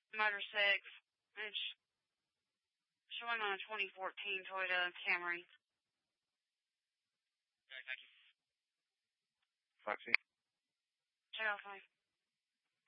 Motor 6. It's showing on a 2014 Toyota Camry. Okay, thank you. Foxy. Check out 5.